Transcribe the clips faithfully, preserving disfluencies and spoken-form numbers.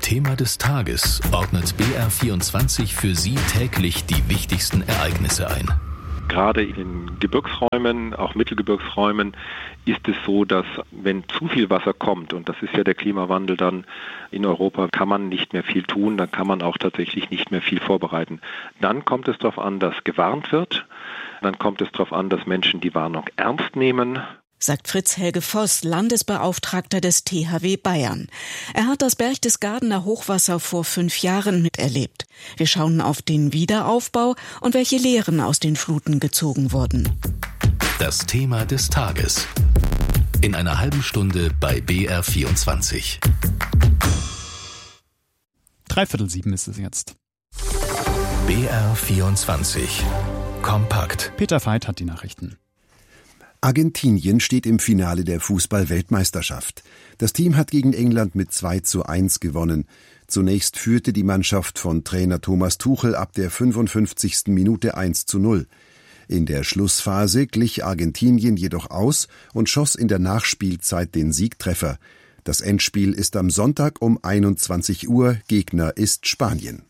Thema des Tages ordnet B R vierundzwanzig für Sie täglich die wichtigsten Ereignisse ein. Gerade in Gebirgsräumen, auch Mittelgebirgsräumen, ist es so, dass wenn zu viel Wasser kommt, und das ist ja der Klimawandel dann in Europa, kann man nicht mehr viel tun, dann kann man auch tatsächlich nicht mehr viel vorbereiten. Dann kommt es darauf an, dass gewarnt wird, dann kommt es darauf an, dass Menschen die Warnung ernst nehmen. Sagt Fritz-Helge Voss, Landesbeauftragter des T H W Bayern. Er hat das Berchtesgadener Hochwasser vor fünf Jahren miterlebt. Wir schauen auf den Wiederaufbau und welche Lehren aus den Fluten gezogen wurden. Das Thema des Tages. In einer halben Stunde bei B R vierundzwanzig. Dreiviertel sieben ist es jetzt. B R vierundzwanzig. Kompakt. Peter Veit hat die Nachrichten. Argentinien steht im Finale der Fußball-Weltmeisterschaft. Das Team hat gegen England mit zwei zu eins gewonnen. Zunächst führte die Mannschaft von Trainer Thomas Tuchel ab der fünfundfünfzigsten Minute eins zu null. In der Schlussphase glich Argentinien jedoch aus und schoss in der Nachspielzeit den Siegtreffer. Das Endspiel ist am Sonntag um einundzwanzig Uhr, Gegner ist Spanien.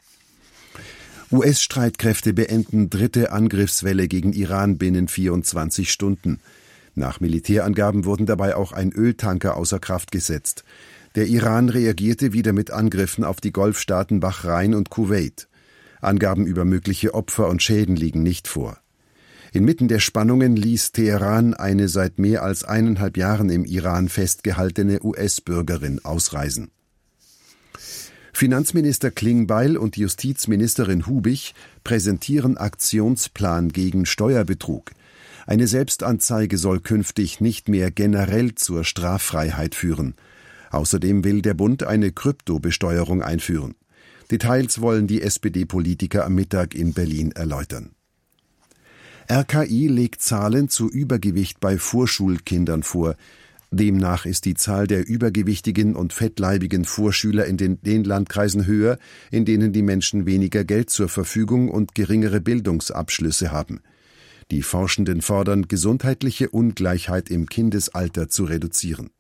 U S-Streitkräfte beenden dritte Angriffswelle gegen Iran binnen vierundzwanzig Stunden. Nach Militärangaben wurden dabei auch ein Öltanker außer Kraft gesetzt. Der Iran reagierte wieder mit Angriffen auf die Golfstaaten Bahrain und Kuwait. Angaben über mögliche Opfer und Schäden liegen nicht vor. Inmitten der Spannungen ließ Teheran eine seit mehr als eineinhalb Jahren im Iran festgehaltene U S-Bürgerin ausreisen. Finanzminister Klingbeil und Justizministerin Hubich präsentieren Aktionsplan gegen Steuerbetrug. Eine Selbstanzeige soll künftig nicht mehr generell zur Straffreiheit führen. Außerdem will der Bund eine Kryptobesteuerung einführen. Details wollen die S P D-Politiker am Mittag in Berlin erläutern. R K I legt Zahlen zu Übergewicht bei Vorschulkindern vor. Demnach ist die Zahl der übergewichtigen und fettleibigen Vorschüler in den, den Landkreisen höher, in denen die Menschen weniger Geld zur Verfügung und geringere Bildungsabschlüsse haben. Die Forschenden fordern, gesundheitliche Ungleichheit im Kindesalter zu reduzieren.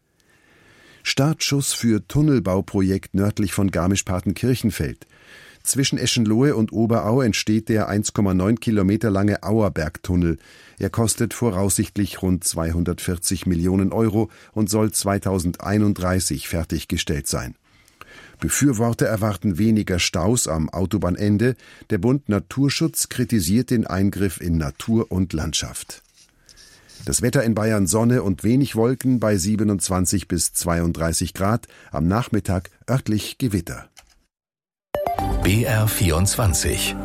Startschuss für Tunnelbauprojekt nördlich von Garmisch-Partenkirchenfeld. Zwischen Eschenlohe und Oberau entsteht der eins Komma neun Kilometer lange Auerbergtunnel. Er kostet voraussichtlich rund zweihundertvierzig Millionen Euro und soll zweitausendeinunddreißig fertiggestellt sein. Befürworter erwarten weniger Staus am Autobahnende. Der Bund Naturschutz kritisiert den Eingriff in Natur und Landschaft. Das Wetter in Bayern: Sonne und wenig Wolken bei siebenundzwanzig bis zweiunddreißig Grad. Am Nachmittag örtlich Gewitter. B R vierundzwanzig.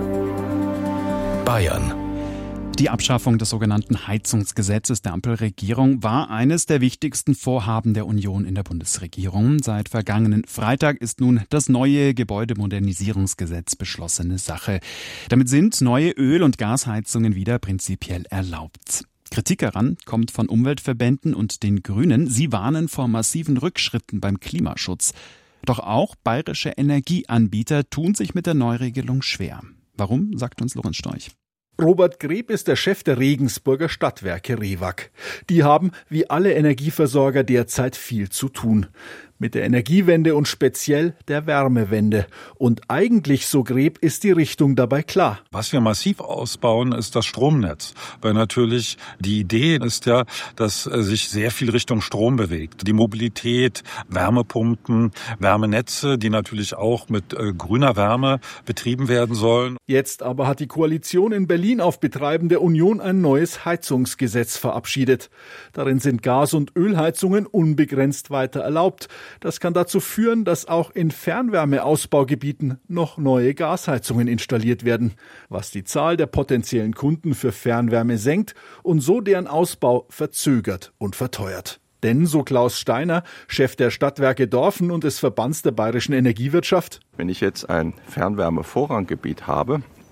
Bayern. Die Abschaffung des sogenannten Heizungsgesetzes der Ampelregierung war eines der wichtigsten Vorhaben der Union in der Bundesregierung. Seit vergangenen Freitag ist nun das neue Gebäudemodernisierungsgesetz beschlossene Sache. Damit sind neue Öl- und Gasheizungen wieder prinzipiell erlaubt. Kritik daran kommt von Umweltverbänden und den Grünen. Sie warnen vor massiven Rückschritten beim Klimaschutz. Doch auch bayerische Energieanbieter tun sich mit der Neuregelung schwer. Warum, sagt uns Lorenz Storch. Robert Greb ist der Chef der Regensburger Stadtwerke Rewag. Die haben, wie alle Energieversorger, derzeit viel zu tun. Mit der Energiewende und speziell der Wärmewende. Und eigentlich, so Greb, ist die Richtung dabei klar. Was wir massiv ausbauen, ist das Stromnetz. Weil natürlich die Idee ist ja, dass sich sehr viel Richtung Strom bewegt. Die Mobilität, Wärmepumpen, Wärmenetze, die natürlich auch mit äh, grüner Wärme betrieben werden sollen. Jetzt aber hat die Koalition in Berlin auf Betreiben der Union ein neues Heizungsgesetz verabschiedet. Darin sind Gas- und Ölheizungen unbegrenzt weiter erlaubt. Das kann dazu führen, dass auch in Fernwärmeausbaugebieten noch neue Gasheizungen installiert werden, was die Zahl der potenziellen Kunden für Fernwärme senkt und so deren Ausbau verzögert und verteuert. Denn, so Klaus Steiner, Chef der Stadtwerke Dorfen und des Verbands der bayerischen Energiewirtschaft: Wenn ich jetzt ein Fernwärmevorranggebiet habe,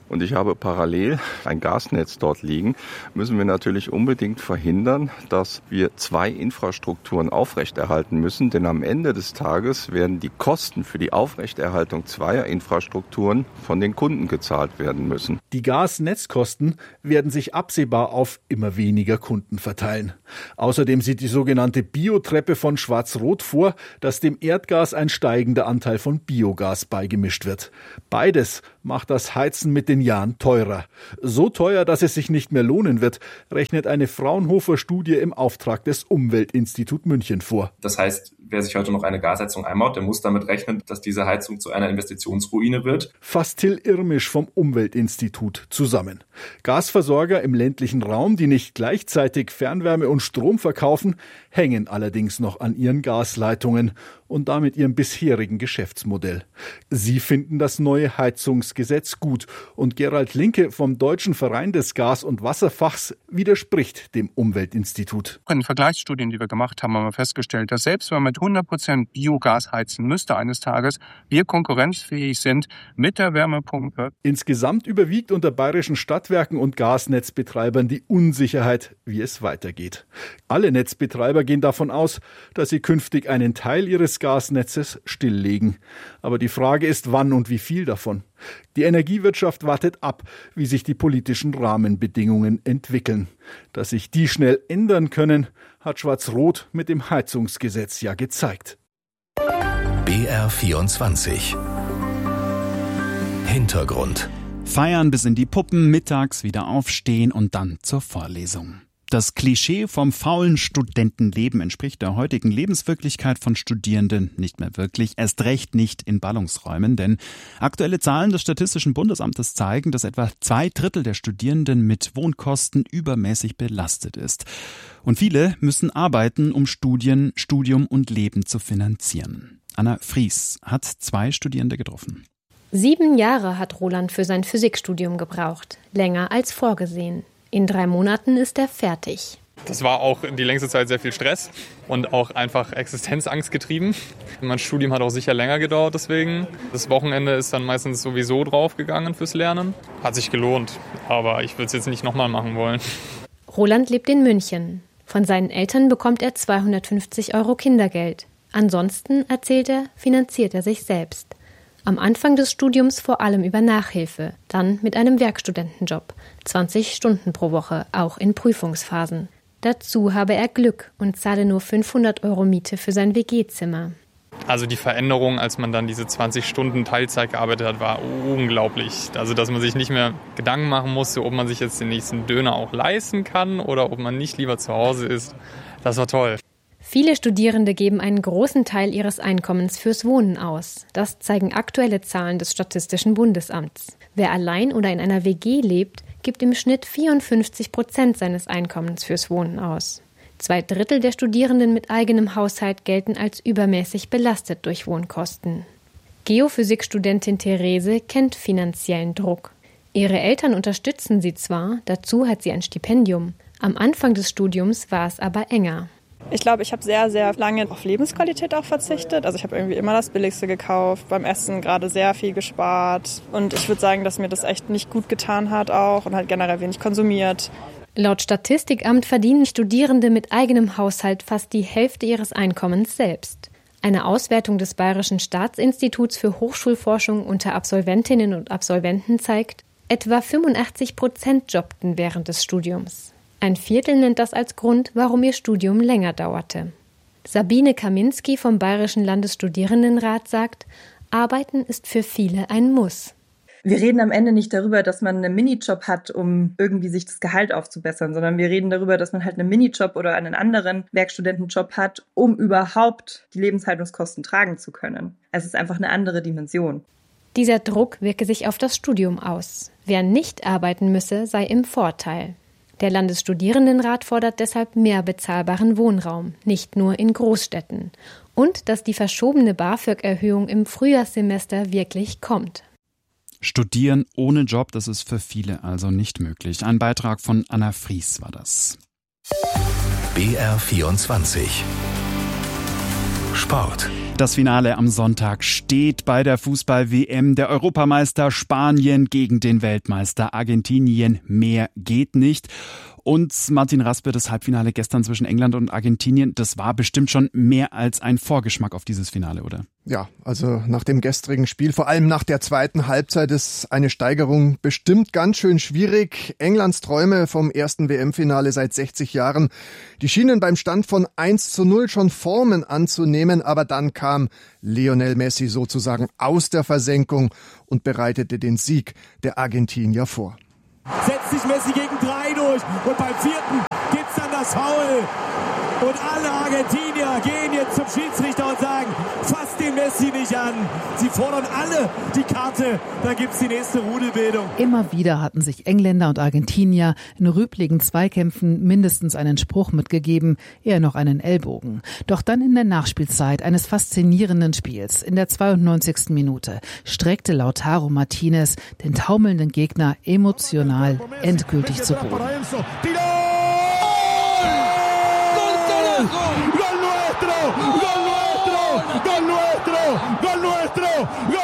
und ich habe parallel ein Gasnetz dort liegen, müssen wir natürlich unbedingt verhindern, dass wir zwei Infrastrukturen aufrechterhalten müssen. Denn am Ende des Tages werden die Kosten für die Aufrechterhaltung zweier Infrastrukturen von den Kunden gezahlt werden müssen. Die Gasnetzkosten werden sich absehbar auf immer weniger Kunden verteilen. Außerdem sieht die sogenannte Biotreppe von Schwarz-Rot vor, dass dem Erdgas ein steigender Anteil von Biogas beigemischt wird. Beides macht das Heizen mit den Jahren teurer. So teuer, dass es sich nicht mehr lohnen wird, rechnet eine Fraunhofer-Studie im Auftrag des Umweltinstitut München vor. Das heißt, wer sich heute noch eine Gasheizung einbaut, der muss damit rechnen, dass diese Heizung zu einer Investitionsruine wird. Fasst Till Irmisch vom Umweltinstitut zusammen. Gasversorger im ländlichen Raum, die nicht gleichzeitig Fernwärme und Strom verkaufen, hängen allerdings noch an ihren Gasleitungen und damit ihrem bisherigen Geschäftsmodell. Sie finden das neue Heizungsgesetz gut und Gerald Linke vom Deutschen Verein des Gas- und Wasserfachs widerspricht dem Umweltinstitut. In Vergleichsstudien, die wir gemacht haben, haben wir festgestellt, dass selbst wenn man mit hundert Prozent Biogas heizen müsste eines Tages, wir konkurrenzfähig sind mit der Wärmepumpe. Insgesamt überwiegt unter bayerischen Stadtwerken und Gasnetzbetreibern die Unsicherheit, wie es weitergeht. Alle Netzbetreiber gehen davon aus, dass sie künftig einen Teil ihres Gasnetzes stilllegen. Aber die Frage ist, wann und wie viel davon. Die Energiewirtschaft wartet ab, wie sich die politischen Rahmenbedingungen entwickeln. Dass sich die schnell ändern können, hat Schwarz-Rot mit dem Heizungsgesetz ja gezeigt. B R vierundzwanzig Hintergrund. Feiern bis in die Puppen, mittags wieder aufstehen und dann zur Vorlesung. Das Klischee vom faulen Studentenleben entspricht der heutigen Lebenswirklichkeit von Studierenden nicht mehr wirklich, erst recht nicht in Ballungsräumen, denn aktuelle Zahlen des Statistischen Bundesamtes zeigen, dass etwa zwei Drittel der Studierenden mit Wohnkosten übermäßig belastet ist. Und viele müssen arbeiten, um Studien, Studium und Leben zu finanzieren. Anna Fries hat zwei Studierende getroffen. Sieben Jahre hat Roland für sein Physikstudium gebraucht, länger als vorgesehen. In drei Monaten ist er fertig. Das war auch die längste Zeit sehr viel Stress und auch einfach Existenzangst getrieben. Mein Studium hat auch sicher länger gedauert deswegen. Das Wochenende ist dann meistens sowieso draufgegangen fürs Lernen. Hat sich gelohnt, aber ich würde es jetzt nicht nochmal machen wollen. Roland lebt in München. Von seinen Eltern bekommt er zweihundertfünfzig Euro Kindergeld. Ansonsten, erzählt er, finanziert er sich selbst. Am Anfang des Studiums vor allem über Nachhilfe, dann mit einem Werkstudentenjob, zwanzig Stunden pro Woche, auch in Prüfungsphasen. Dazu habe er Glück und zahle nur fünfhundert Euro Miete für sein W G-Zimmer. Also die Veränderung, als man dann diese zwanzig Stunden Teilzeit gearbeitet hat, war unglaublich. Also dass man sich nicht mehr Gedanken machen musste, ob man sich jetzt den nächsten Döner auch leisten kann oder ob man nicht lieber zu Hause ist. Das war toll. Viele Studierende geben einen großen Teil ihres Einkommens fürs Wohnen aus. Das zeigen aktuelle Zahlen des Statistischen Bundesamts. Wer allein oder in einer W G lebt, gibt im Schnitt vierundfünfzig Prozent seines Einkommens fürs Wohnen aus. Zwei Drittel der Studierenden mit eigenem Haushalt gelten als übermäßig belastet durch Wohnkosten. Geophysikstudentin Therese kennt finanziellen Druck. Ihre Eltern unterstützen sie zwar, dazu hat sie ein Stipendium. Am Anfang des Studiums war es aber enger. Ich glaube, ich habe sehr, sehr lange auf Lebensqualität auch verzichtet. Also ich habe irgendwie immer das Billigste gekauft, beim Essen gerade sehr viel gespart. Und ich würde sagen, dass mir das echt nicht gut getan hat auch und halt generell wenig konsumiert. Laut Statistikamt verdienen Studierende mit eigenem Haushalt fast die Hälfte ihres Einkommens selbst. Eine Auswertung des Bayerischen Staatsinstituts für Hochschulforschung unter Absolventinnen und Absolventen zeigt, etwa fünfundachtzig Prozent jobbten während des Studiums. Ein Viertel nennt das als Grund, warum ihr Studium länger dauerte. Sabine Kaminski vom Bayerischen Landesstudierendenrat sagt, Arbeiten ist für viele ein Muss. Wir reden am Ende nicht darüber, dass man einen Minijob hat, um irgendwie sich das Gehalt aufzubessern, sondern wir reden darüber, dass man halt einen Minijob oder einen anderen Werkstudentenjob hat, um überhaupt die Lebenshaltungskosten tragen zu können. Es ist einfach eine andere Dimension. Dieser Druck wirke sich auf das Studium aus. Wer nicht arbeiten müsse, sei im Vorteil. Der Landesstudierendenrat fordert deshalb mehr bezahlbaren Wohnraum, nicht nur in Großstädten. Und dass die verschobene BAföG-Erhöhung im Frühjahrssemester wirklich kommt. Studieren ohne Job, das ist für viele also nicht möglich. Ein Beitrag von Anna Fries war das. B R vierundzwanzig Sport. Das Finale am Sonntag steht bei der Fußball-W M. Der Europameister Spanien gegen den Weltmeister Argentinien. Mehr geht nicht. Und Martin Raspe, das Halbfinale gestern zwischen England und Argentinien, das war bestimmt schon mehr als ein Vorgeschmack auf dieses Finale, oder? Ja, also nach dem gestrigen Spiel, vor allem nach der zweiten Halbzeit, ist eine Steigerung bestimmt ganz schön schwierig. Englands Träume vom ersten W M-Finale seit sechzig Jahren, die schienen beim Stand von eins zu null schon Formen anzunehmen, aber dann kam Lionel Messi sozusagen aus der Versenkung und bereitete den Sieg der Argentinier vor. Setzt sich Messi gegen drei durch und beim vierten gibt's dann das Foul. Und alle Argentinier gehen jetzt zum Schiedsrichter und sagen, fasst den Messi nicht an. Sie fordern alle die Karte, dann gibt's die nächste Rudelbildung. Immer wieder hatten sich Engländer und Argentinier in rüpligen Zweikämpfen mindestens einen Spruch mitgegeben, eher noch einen Ellbogen. Doch dann in der Nachspielzeit eines faszinierenden Spiels, in der zweiundneunzigsten Minute, streckte Lautaro Martinez den taumelnden Gegner emotional endgültig zu Boden. ¡Gol nuestro! ¡Gol nuestro! ¡Gol nuestro! ¡Gol nuestro! ¡Gol!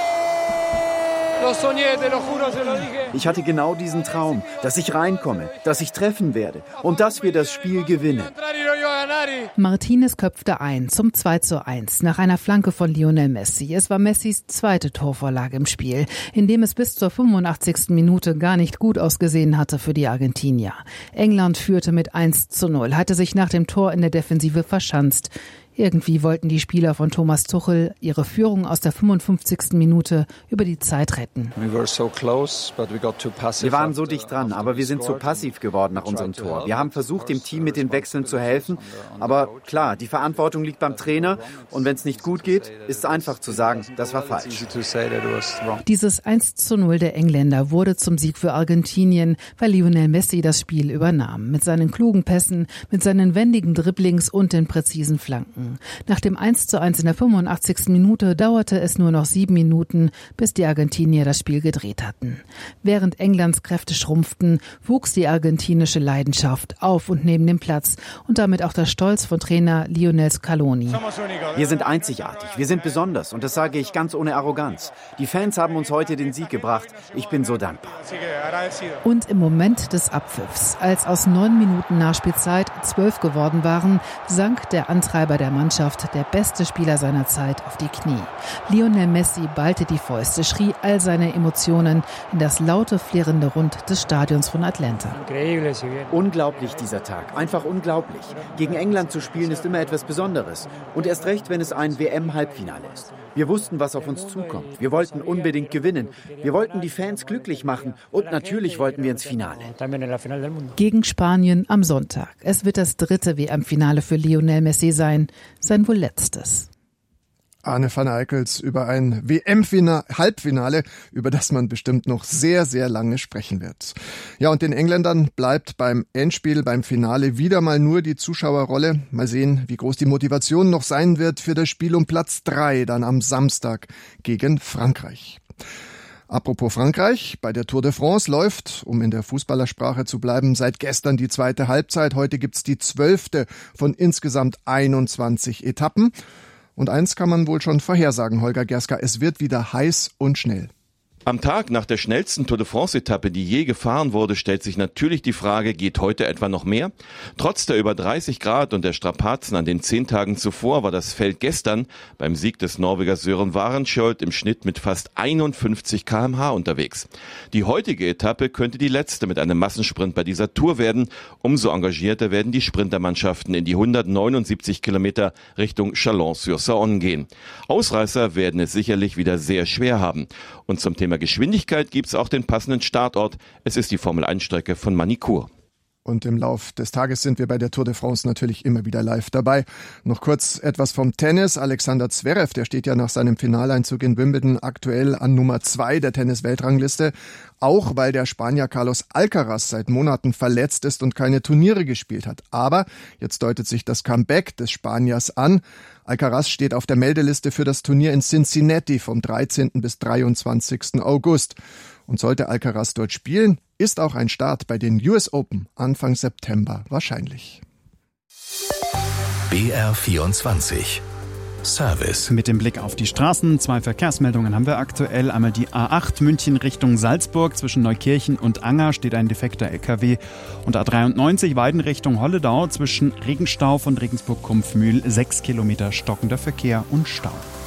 Ich hatte genau diesen Traum, dass ich reinkomme, dass ich treffen werde und dass wir das Spiel gewinnen. Martinez köpfte ein zum zwei zu eins nach einer Flanke von Lionel Messi. Es war Messis zweite Torvorlage im Spiel, in dem es bis zur fünfundachtzigsten Minute gar nicht gut ausgesehen hatte für die Argentinier. England führte mit eins zu null, hatte sich nach dem Tor in der Defensive verschanzt. Irgendwie wollten die Spieler von Thomas Tuchel ihre Führung aus der fünfundfünfzigsten Minute über die Zeit retten. Wir waren so dicht dran, aber wir sind zu passiv geworden nach unserem Tor. Wir haben versucht, dem Team mit den Wechseln zu helfen. Aber klar, die Verantwortung liegt beim Trainer. Und wenn es nicht gut geht, ist es einfach zu sagen, das war falsch. Dieses eins zu null der Engländer wurde zum Sieg für Argentinien, weil Lionel Messi das Spiel übernahm. Mit seinen klugen Pässen, mit seinen wendigen Dribblings und den präzisen Flanken. Nach dem eins zu eins in der fünfundachtzigsten Minute dauerte es nur noch sieben Minuten, bis die Argentinier das Spiel gedreht hatten. Während Englands Kräfte schrumpften, wuchs die argentinische Leidenschaft auf und neben dem Platz und damit auch der Stolz von Trainer Lionel Scaloni. Wir sind einzigartig, wir sind besonders und das sage ich ganz ohne Arroganz. Die Fans haben uns heute den Sieg gebracht. Ich bin so dankbar. Und im Moment des Abpfiffs, als aus neun Minuten Nachspielzeit zwölf geworden waren, sank der Antreiber der Mannschaft, der beste Spieler seiner Zeit, auf die Knie. Lionel Messi ballte die Fäuste, schrie all seine Emotionen in das laute, flirrende Rund des Stadions von Atlanta. Unglaublich dieser Tag, einfach unglaublich. Gegen England zu spielen ist immer etwas Besonderes. Und erst recht, wenn es ein W M-Halbfinale ist. Wir wussten, was auf uns zukommt. Wir wollten unbedingt gewinnen. Wir wollten die Fans glücklich machen. Und natürlich wollten wir ins Finale. Gegen Spanien am Sonntag. Es wird das dritte W M-Finale für Lionel Messi sein. Sein wohl letztes. Arne van Eickels über ein W M-Halbfinale, über das man bestimmt noch sehr, sehr lange sprechen wird. Ja, und den Engländern bleibt beim Endspiel, beim Finale wieder mal nur die Zuschauerrolle. Mal sehen, wie groß die Motivation noch sein wird für das Spiel um Platz drei, dann am Samstag gegen Frankreich. Apropos Frankreich, bei der Tour de France läuft, um in der Fußballersprache zu bleiben, seit gestern die zweite Halbzeit. Heute gibt's die zwölfte von insgesamt einundzwanzig Etappen. Und eins kann man wohl schon vorhersagen, Holger Gerska, es wird wieder heiß und schnell. Am Tag nach der schnellsten Tour de France-Etappe, die je gefahren wurde, stellt sich natürlich die Frage, geht heute etwa noch mehr? Trotz der über dreißig Grad und der Strapazen an den zehn Tagen zuvor war das Feld gestern beim Sieg des Norwegers Sören Warenskjold im Schnitt mit fast einundfünfzig Kilometer pro Stunde unterwegs. Die heutige Etappe könnte die letzte mit einem Massensprint bei dieser Tour werden. Umso engagierter werden die Sprintermannschaften in die hundertneunundsiebzig Kilometer Richtung Chalon-sur-Saône gehen. Ausreißer werden es sicherlich wieder sehr schwer haben. Und zum Thema Geschwindigkeit gibt's auch den passenden Startort. Es ist die Formel eins Strecke von Manicourt. Und im Lauf des Tages sind wir bei der Tour de France natürlich immer wieder live dabei. Noch kurz etwas vom Tennis. Alexander Zverev, der steht ja nach seinem Finaleinzug in Wimbledon aktuell an Nummer zwei der Tennis-Weltrangliste. Auch weil der Spanier Carlos Alcaraz seit Monaten verletzt ist und keine Turniere gespielt hat. Aber jetzt deutet sich das Comeback des Spaniers an. Alcaraz steht auf der Meldeliste für das Turnier in Cincinnati vom dreizehnten bis dreiundzwanzigsten August. Und sollte Alcaraz dort spielen, ist auch ein Start bei den U S Open Anfang September wahrscheinlich. B R vierundzwanzig Service. Mit dem Blick auf die Straßen, zwei Verkehrsmeldungen haben wir aktuell. Einmal die A acht München Richtung Salzburg. Zwischen Neukirchen und Anger steht ein defekter L K W. Und A dreiundneunzig Weiden Richtung Holledau. Zwischen Regenstauf und Regensburg-Kumpfmühl sechs Kilometer stockender Verkehr und Stau.